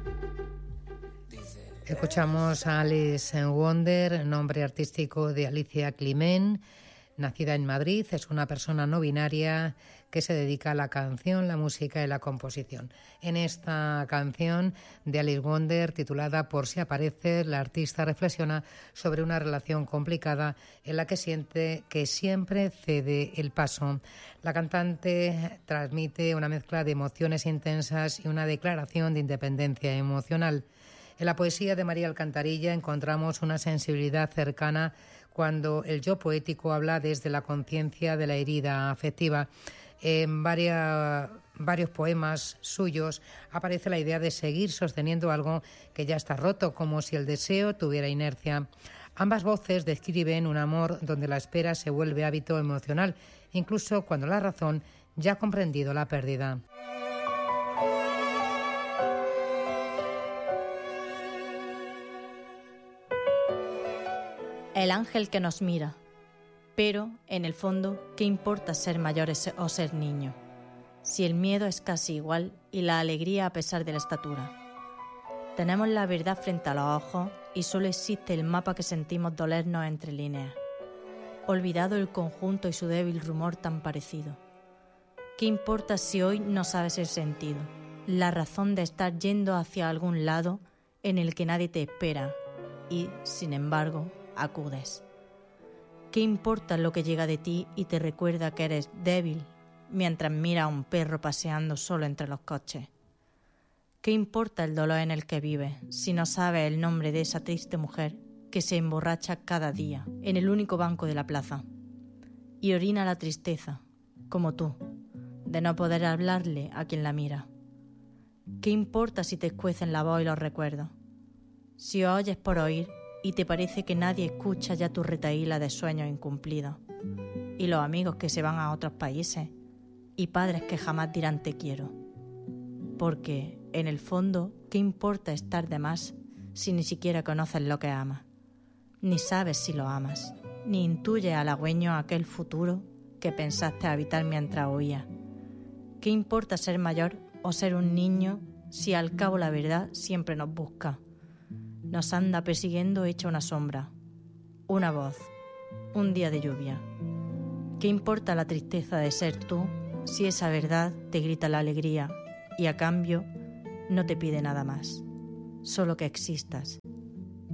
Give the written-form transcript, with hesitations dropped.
Escuchamos a Alice Wonder, nombre artístico de Alicia Climent, nacida en Madrid, es una persona no binaria que se dedica a la canción, la música y la composición. En esta canción de Alice Wonder, titulada Por si apareces, la artista reflexiona sobre una relación complicada en la que siente que siempre cede el paso. La cantante transmite una mezcla de emociones intensas y una declaración de independencia emocional. En la poesía de María Alcantarilla encontramos una sensibilidad cercana cuando el yo poético habla desde la conciencia de la herida afectiva. En varios poemas suyos aparece la idea de seguir sosteniendo algo que ya está roto, como si el deseo tuviera inercia. Ambas voces describen un amor donde la espera se vuelve hábito emocional, incluso cuando la razón ya ha comprendido la pérdida. El ángel que nos mira. Pero, en el fondo, ¿qué importa ser mayores o ser niño? Si el miedo es casi igual y la alegría a pesar de la estatura. Tenemos la verdad frente a los ojos y solo existe el mapa que sentimos dolernos entre líneas. Olvidado el conjunto y su débil rumor tan parecido. ¿Qué importa si hoy no sabes el sentido? La razón de estar yendo hacia algún lado en el que nadie te espera y, sin embargo, acudes. ¿Qué importa lo que llega de ti y te recuerda que eres débil mientras mira a un perro paseando solo entre los coches? ¿Qué importa el dolor en el que vives si no sabes el nombre de esa triste mujer que se emborracha cada día en el único banco de la plaza y orina la tristeza, como tú, de no poder hablarle a quien la mira? ¿Qué importa si te escuecen la voz y los recuerdos? Si oyes por oír y te parece que nadie escucha ya tu retahíla de sueños incumplidos, y los amigos que se van a otros países, y padres que jamás dirán te quiero. Porque, en el fondo, ¿qué importa estar de más si ni siquiera conoces lo que amas? Ni sabes si lo amas, ni intuyes halagüeño aquel futuro que pensaste habitar mientras huías. ¿Qué importa ser mayor o ser un niño si al cabo la verdad siempre nos busca? Nos anda persiguiendo hecha una sombra, una voz, un día de lluvia. ¿Qué importa la tristeza de ser tú si esa verdad te grita la alegría y a cambio no te pide nada más, solo que existas?